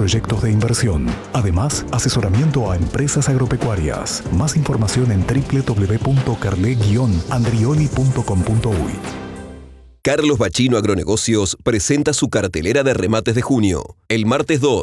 proyectos de inversión. Además, asesoramiento a empresas agropecuarias. Más información en www.carle-andrioli.com.uy. Carlos Bachino Agronegocios presenta su cartelera de remates de junio. El martes 2,